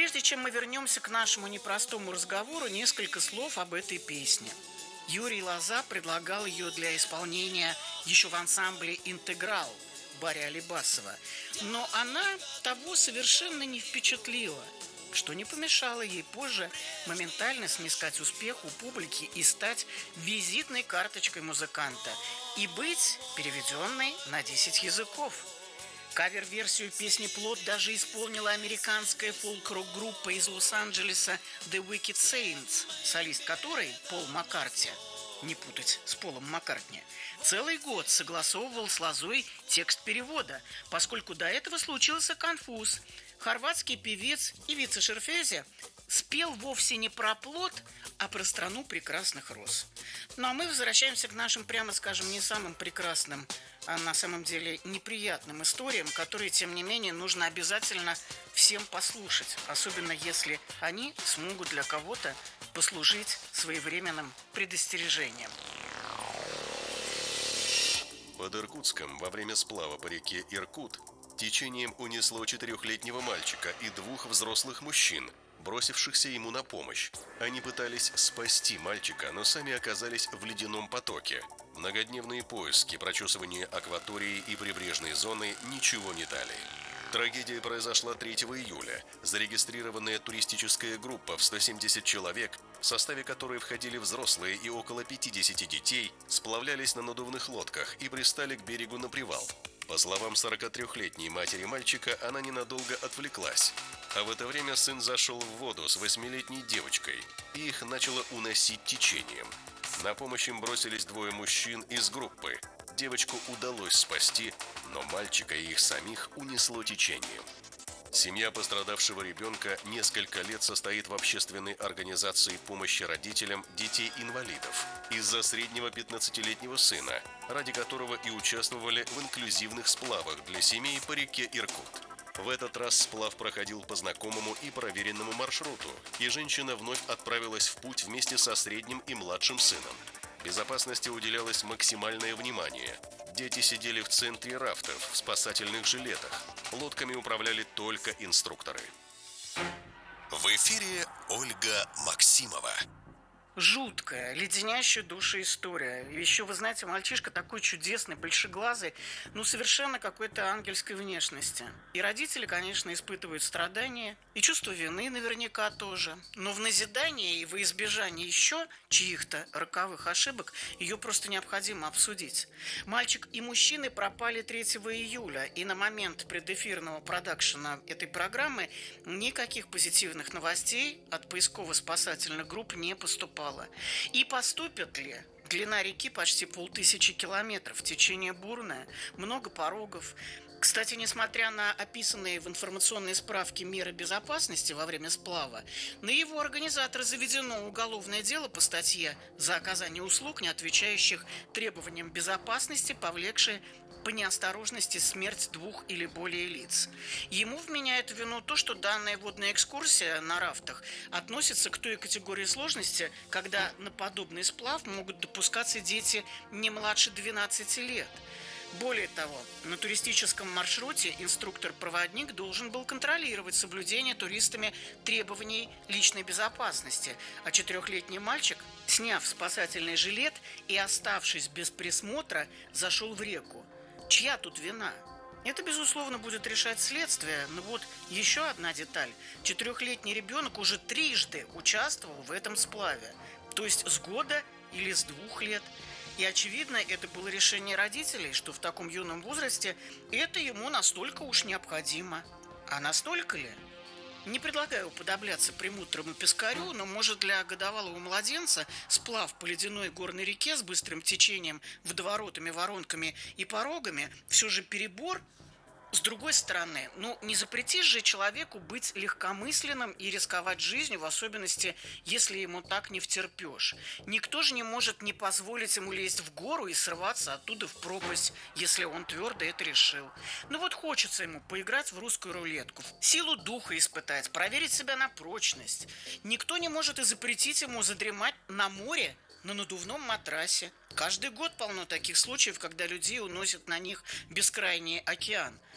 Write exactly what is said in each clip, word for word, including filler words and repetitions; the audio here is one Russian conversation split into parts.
Прежде чем мы вернемся к нашему непростому разговору, несколько слов об этой песне. Юрий Лоза предлагал ее для исполнения еще в ансамбле «Интеграл» Барри Алибасова, но она того совершенно не впечатлила, что не помешало ей позже моментально снискать успех у публики и стать визитной карточкой музыканта и быть переведенной на десять языков. Кавер-версию песни «Плод» даже исполнила американская фолк-рок-группа из Лос-Анджелеса The Wicked Saints, солист которой, Пол Маккарти, не путать с Полом Маккартни, целый год согласовывал с Лозой текст перевода, поскольку до этого случился конфуз. Хорватский певец Ивица Шерфезе спел вовсе не про плод, а про страну прекрасных роз. Ну а мы возвращаемся к нашим, прямо скажем, не самым прекрасным, а на самом деле неприятным историям, которые, тем не менее, нужно обязательно всем послушать, особенно если они смогут для кого-то послужить своевременным предостережением. Под Иркутском во время сплава по реке Иркут течением унесло четырехлетнего мальчика и двух взрослых мужчин, бросившихся ему на помощь. Они пытались спасти мальчика, но сами оказались в ледяном потоке. Многодневные поиски, прочесывание акватории и прибрежной зоны ничего не дали. Трагедия произошла третьего июля. Зарегистрированная туристическая группа в сто семьдесят человек, в составе которой входили взрослые и около пятидесяти детей, сплавлялись на надувных лодках и пристали к берегу на привал. По словам сорокатрёхлетней матери мальчика, она ненадолго отвлеклась. А в это время сын зашел в воду с восьмилетней девочкой, и их начало уносить течением. На помощь им бросились двое мужчин из группы. Девочку удалось спасти, но мальчика и их самих унесло течением. Семья пострадавшего ребенка несколько лет состоит в общественной организации помощи родителям детей-инвалидов из-за среднего пятнадцатилетнего сына, ради которого и участвовали в инклюзивных сплавах для семей по реке Иркут. В этот раз сплав проходил по знакомому и проверенному маршруту, и женщина вновь отправилась в путь вместе со средним и младшим сыном. Безопасности уделялось максимальное внимание. Дети сидели в центре рафтов в спасательных жилетах. Лодками управляли только инструкторы. В эфире Ольга Максимова. Жуткая, леденящая душу история. Еще, вы знаете, мальчишка такой чудесный, большеглазый, ну, совершенно какой-то ангельской внешности. И родители, конечно, испытывают страдания, и чувство вины наверняка тоже. Но в назидание и во избежание еще чьих-то роковых ошибок ее просто необходимо обсудить. Мальчик и мужчины пропали третьего июля, и на момент предэфирного продакшена этой программы никаких позитивных новостей от поисково-спасательных групп не поступало. И поступят ли? Длина реки почти полтысячи километров, течение бурное, много порогов. Кстати, несмотря на описанные в информационной справке меры безопасности во время сплава, на его организатора заведено уголовное дело по статье за оказание услуг, не отвечающих требованиям безопасности, повлекшее по неосторожности смерть двух или более лиц. Ему вменяет в вину то, что данная водная экскурсия на рафтах относится к той категории сложности, когда на подобный сплав могут допускаться дети не младше двенадцати лет. Более того, на туристическом маршруте инструктор-проводник должен был контролировать соблюдение туристами требований личной безопасности, а четырехлетний мальчик, сняв спасательный жилет и оставшись без присмотра, зашел в реку. Чья тут вина? Это, безусловно, будет решать следствие, но вот еще одна деталь. Четырехлетний ребенок уже трижды участвовал в этом сплаве, то есть с года или с двух лет. И, очевидно, это было решение родителей, что в таком юном возрасте это ему настолько уж необходимо. А настолько ли? Не предлагаю уподобляться премудрому пескарю, но, может, для годовалого младенца сплав по ледяной горной реке с быстрым течением, водоворотами, воронками и порогами все же перебор? С другой стороны, ну не запретишь же человеку быть легкомысленным и рисковать жизнью, в особенности, если ему так не втерпешь. Никто же не может не позволить ему лезть в гору и срываться оттуда в пропасть, если он твердо это решил. Ну вот хочется ему поиграть в русскую рулетку, силу духа испытать, проверить себя на прочность. Никто не может и запретить ему задремать на море на надувном матрасе. Каждый год полно таких случаев, когда людей уносят на них бескрайний океан.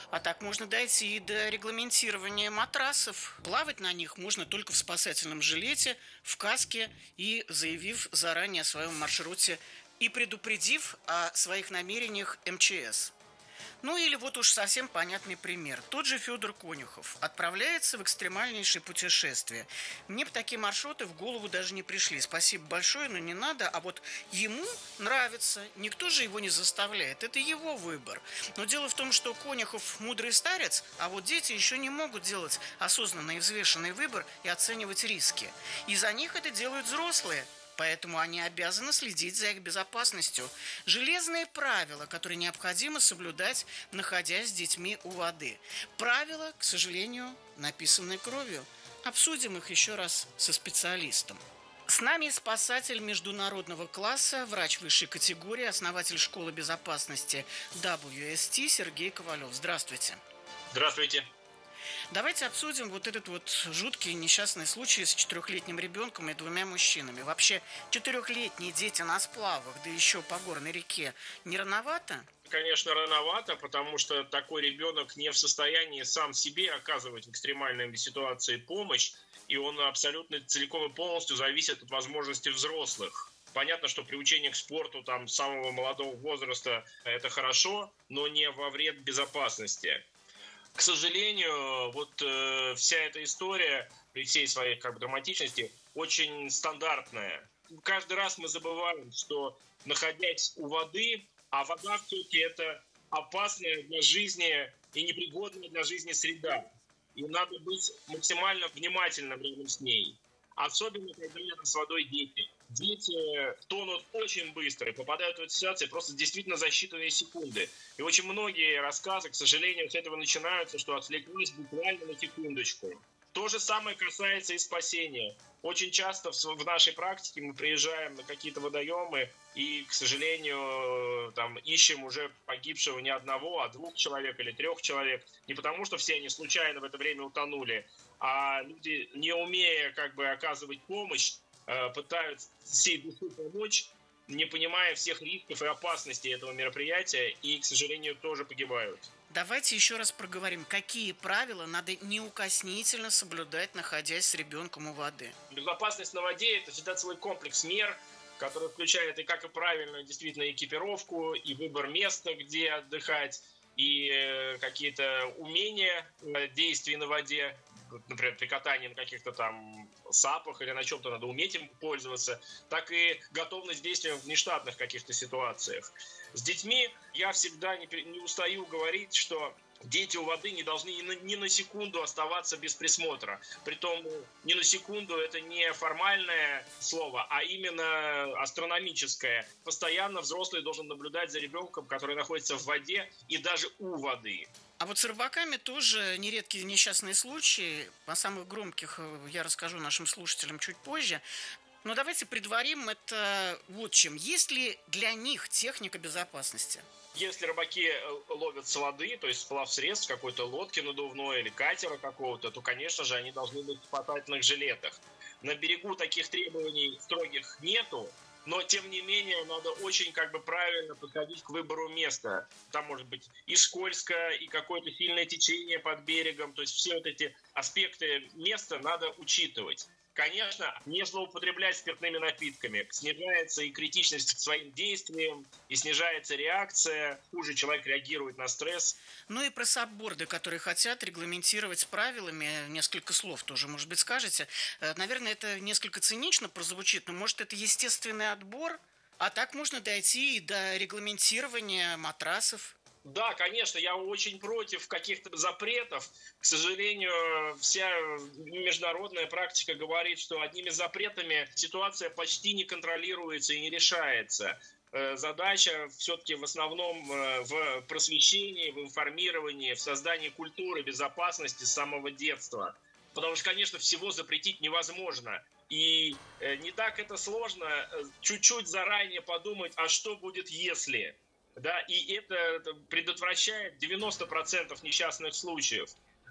А так можно дойти и до регламентирования матрасов. Плавать на них можно только в спасательном жилете, в каске и заявив заранее о своем маршруте и предупредив о своих намерениях эм че эс. Ну или вот уж совсем понятный пример. Тот же Федор Конюхов отправляется в экстремальнейшее путешествие. Мне бы такие маршруты в голову даже не пришли. Спасибо большое, но не надо. А вот ему нравится. Никто же его не заставляет. Это его выбор. Но дело в том, что Конюхов мудрый старец, а вот дети еще не могут делать осознанный и взвешенный выбор и оценивать риски. И за них это делают взрослые. Поэтому они обязаны следить за их безопасностью. Железные правила, которые необходимо соблюдать, находясь с детьми у воды. Правила, к сожалению, написанные кровью. Обсудим их еще раз со специалистом. С нами спасатель международного класса, врач высшей категории, основатель школы безопасности дабл ю эс ти Сергей Ковалев. Здравствуйте. Здравствуйте. Давайте обсудим вот этот вот жуткий несчастный случай с четырехлетним ребенком и двумя мужчинами. Вообще, четырехлетние дети на сплавах, да еще по горной реке, не рановато? Конечно, рановато, потому что такой ребенок не в состоянии сам себе оказывать в экстремальной ситуации помощь, и он абсолютно целиком и полностью зависит от возможностей взрослых. Понятно, что приучение к спорту там, с самого молодого возраста – это хорошо, но не во вред безопасности. К сожалению, вот э, вся эта история, при всей своей как бы, драматичности, очень стандартная. Каждый раз мы забываем, что, находясь у воды, а вода все-таки это опасная для жизни и непригодная для жизни среда. И надо быть максимально внимательным рядом с ней. Особенно, когда рядом с водой дети. Дети тонут очень быстро и попадают в эту ситуацию просто действительно за считанные секунды. И очень многие рассказы, к сожалению, с этого начинаются, что отвлеклись буквально на секундочку. То же самое касается и спасения. Очень часто в нашей практике мы приезжаем на какие-то водоемы и, к сожалению, там, ищем уже погибшего не одного, а двух человек или трех человек. Не потому, что все они случайно в это время утонули, а люди, не умея как бы оказывать помощь, пытаются всей душой помочь, не понимая всех рисков и опасностей этого мероприятия, и, к сожалению, тоже погибают. Давайте еще раз проговорим, какие правила надо неукоснительно соблюдать, находясь с ребенком у воды. Безопасность на воде – это всегда целый комплекс мер, который включает и как и правильную действительно экипировку, и выбор места, где отдыхать, и какие-то умения действий на воде. Например, при катании на каких-то там сапах или на чем-то надо уметь им пользоваться, так и готовность к действиям в нештатных каких-то ситуациях. С детьми я всегда не, не устаю говорить, что дети у воды не должны ни на, ни на секунду оставаться без присмотра. Притом ни на секунду это не формальное слово, а именно астрономическое. Постоянно взрослый должен наблюдать за ребенком, который находится в воде и даже у воды. А вот с рыбаками тоже нередкие несчастные случаи. О самых громких я расскажу нашим слушателям чуть позже. Но давайте предварим это вот чем. Есть ли для них техника безопасности? Если рыбаки ловят с воды, то есть сплав средств какой-то лодки надувной или катера какого-то, то, конечно же, они должны быть в спасательных жилетах. На берегу таких требований строгих нету, но, тем не менее, надо очень как бы правильно подходить к выбору места. Там может быть и скользко, и какое-то сильное течение под берегом. То есть все вот эти аспекты места надо учитывать. Конечно, не злоупотреблять спиртными напитками. Снижается и критичность к своим действиям, и снижается реакция. Хуже человек реагирует на стресс. Ну и про сапборды, которые хотят регламентировать правилами, несколько слов тоже, может быть, скажете. Наверное, это несколько цинично прозвучит, но, может, это естественный отбор? А так можно дойти и до регламентирования матрасов. Да, конечно, я очень против каких-то запретов. К сожалению, вся международная практика говорит, что одними запретами ситуация почти не контролируется и не решается. Задача все-таки в основном в просвещении, в информировании, в создании культуры безопасности с самого детства. Потому что, конечно, всего запретить невозможно. И не так это сложно чуть-чуть заранее подумать, а что будет если... Да, и это предотвращает девяносто процентов несчастных случаев.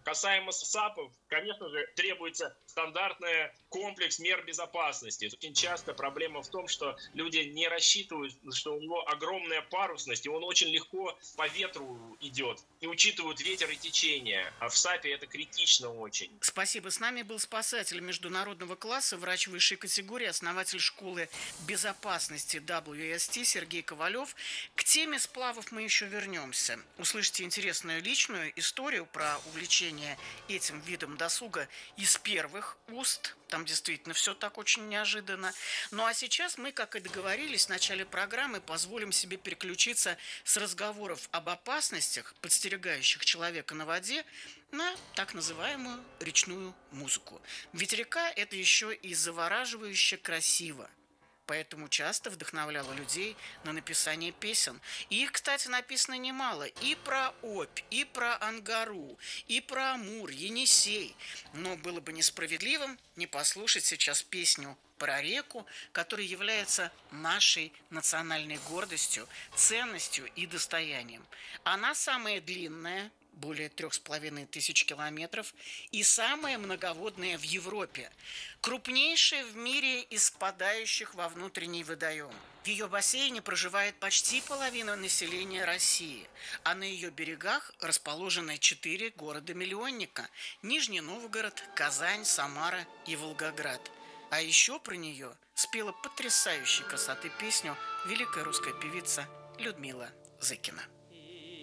Касаемо САПов, конечно же, требуется стандартный комплекс мер безопасности. Очень часто проблема в том, что люди не рассчитывают, что у него огромная парусность, и он очень легко по ветру идет, и учитывают ветер и течение. А в САПе это критично очень. Спасибо. С нами был спасатель международного класса, врач высшей категории, основатель школы безопасности дабл ю эс ти Сергей Ковалев. К теме сплавов мы еще вернемся. Услышите интересную личную историю про увлечение этим видом досуга из первых уст. Там действительно все так очень неожиданно. Ну а сейчас мы, как и договорились в начале программы, позволим себе переключиться с разговоров об опасностях, подстерегающих человека на воде, на так называемую речную музыку. Ведь река – это еще и завораживающе красиво. Поэтому часто вдохновляла людей на написание песен. И их, кстати, написано немало. И про Обь, и про Ангару, и про Амур, Енисей. Но было бы несправедливым не послушать сейчас песню про реку, которая является нашей национальной гордостью, ценностью и достоянием. Она самая длинная, более трех с половиной тысяч километров, и самая многоводная в Европе, крупнейшая в мире из впадающих во внутренний водоем. В ее бассейне проживает почти половина населения России, а на ее берегах расположены четыре города-миллионника – Нижний Новгород, Казань, Самара и Волгоград. А еще про нее спела потрясающей красоты песню великая русская певица Людмила Зыкина.